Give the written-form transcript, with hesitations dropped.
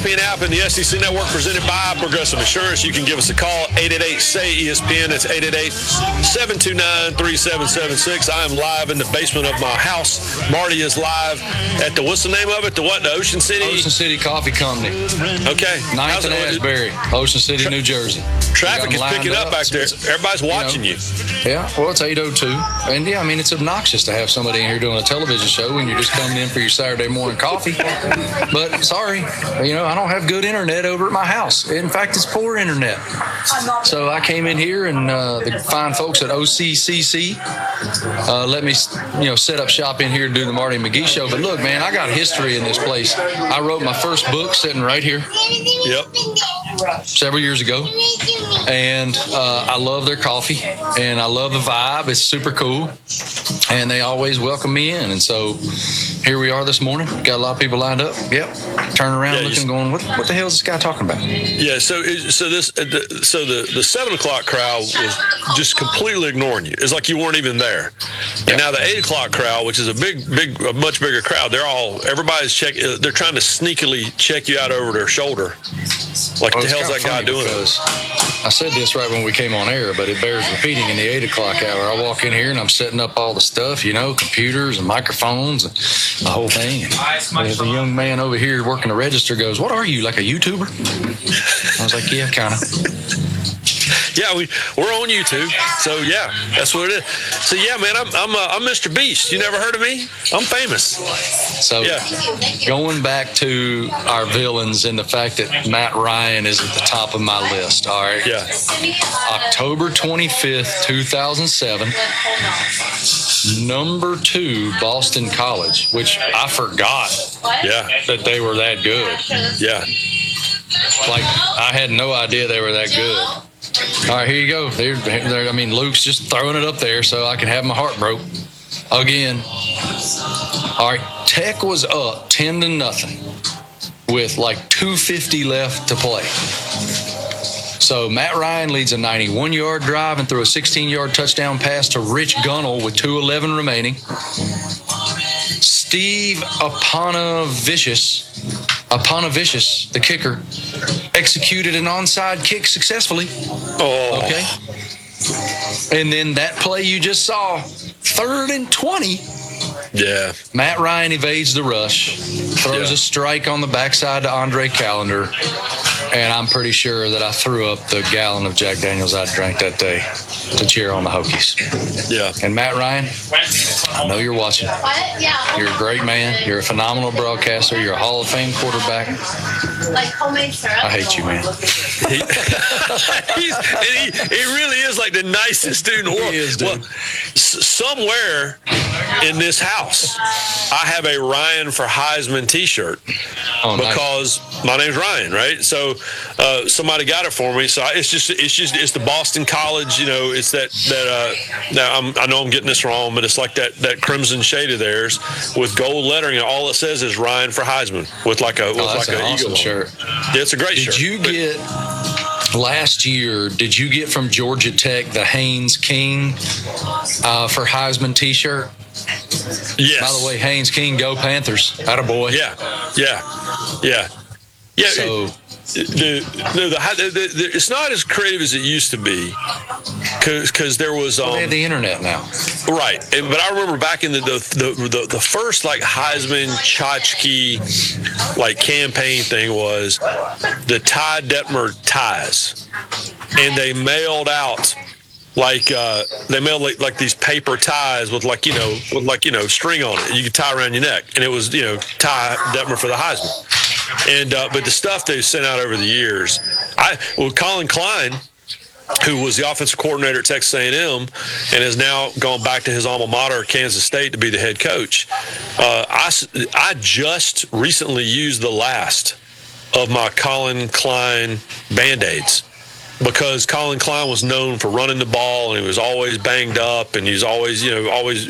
ESPN app and the SEC Network presented by Progressive Insurance. You can give us a call, 888-SAY-ESPN. That's 888-729-3776. I am live in the basement of my house. Marty is live at the, what's the name of it? The Ocean City? Ocean City Coffee Company. Okay. 9th and Asbury, Ocean City, New Jersey. Traffic is picking up back there. Everybody's watching you. Yeah, well, it's 8:02. And, yeah, I mean, it's obnoxious to have somebody in here doing a television show when you're just coming in for your Saturday morning coffee. But, sorry, I don't have good internet over at my house. In fact, it's poor internet. So I came in here, and the fine folks at OCCC let me, set up shop in here to do the Marty McGee show. But, look, man, I got history in this place. I wrote my first book sitting right here. Yep. Several years ago. And I love their coffee, and I love the vibe. It's super cool, and they always welcome me in. And so here we are this morning. Got a lot of people lined up. Yep. Turn around, looking, going, what the hell is this guy talking about? Yeah. So the 7 o'clock crowd was just completely ignoring you. It's like you weren't even there. Yep. And now the 8 o'clock crowd, which is a much bigger crowd, everybody's checking. They're trying to sneakily check you out over their shoulder. Like, what the hell's that guy doing? I said this right when we came on air, but it bears repeating. In the 8 o'clock hour, I walk in here and I'm setting up all the stuff, computers and microphones and the whole thing. And the young man over here working the register goes, "What are you, like a YouTuber?" I was like, "Yeah, kind of." Yeah, we're on YouTube, so yeah, that's what it is. So yeah, man, I'm Mr. Beast. You never heard of me? I'm famous. So going back to our villains and the fact that Matt Ryan is at the top of my list. All right. Yeah. October 25th, 2007. Number 2, Boston College, which I forgot. Yeah. That they were that good. Yeah. Like, I had no idea they were that good. All right, here you go. Luke's just throwing it up there so I can have my heart broke again. All right, Tech was up 10-0 with like 2:50 left to play. So Matt Ryan leads a 91-yard drive and threw a 16-yard touchdown pass to Rich Gunnell with 2:11 remaining. Steve Aponavicius, the kicker, executed an onside kick successfully. Oh. Okay. And then that play you just saw, 3rd and 20. Yeah. Matt Ryan evades the rush, throws a strike on the backside to Andre Callender, and I'm pretty sure that I threw up the gallon of Jack Daniels I drank that day to cheer on the Hokies. Yeah. And Matt Ryan, I know you're watching. You're a great man. You're a phenomenal broadcaster. You're a Hall of Fame quarterback. I hate you, man. He really is like the nicest dude in the world. He is, dude. Well, somewhere in this house, I have a Ryan for Heisman T-shirt because my name's Ryan, right? So somebody got it for me. So it's the Boston College. It's that I know I'm getting this wrong, but it's like that crimson shade of theirs with gold lettering, and all it says is Ryan for Heisman with like an awesome eagle shirt. Yeah, it's a great shirt. Last year, did you get from Georgia Tech the Haynes King for Heisman T-shirt? Yes. By the way, Haynes King, go Panthers. Attaboy. Yeah. So, it's not as creative as it used to be because there was they have the internet now, right? But I remember back in the first like Heisman tchotchke like campaign thing was the Ty Detmer ties, and they mailed out like these paper ties with string on it. You could tie around your neck, and it was Ty Detmer for the Heisman. And but the stuff they've sent out over the years, Colin Klein, who was the offensive coordinator at Texas A&M and has now gone back to his alma mater, Kansas State, to be the head coach. I just recently used the last of my Colin Klein Band-Aids, because Colin Klein was known for running the ball, and he was always banged up, and he was always